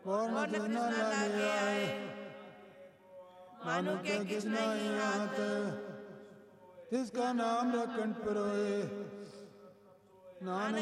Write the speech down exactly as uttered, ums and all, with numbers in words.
पौन कृष्ण लागे आए, मानो के किस नहीं हाथ, जिसका नाम रखन परोए नानक